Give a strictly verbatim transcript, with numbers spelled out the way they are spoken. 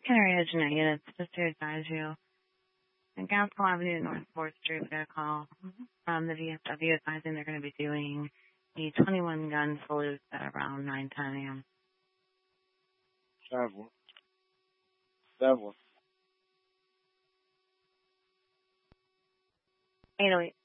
Canary Edge Night Units, just to advise you. In Gaskell Avenue, North fourth Street, we got a call Mm-hmm. from the V F W advising they're going to be doing a twenty-one gun salute at around nine ten a.m. Seven. Seven. eight oh eight.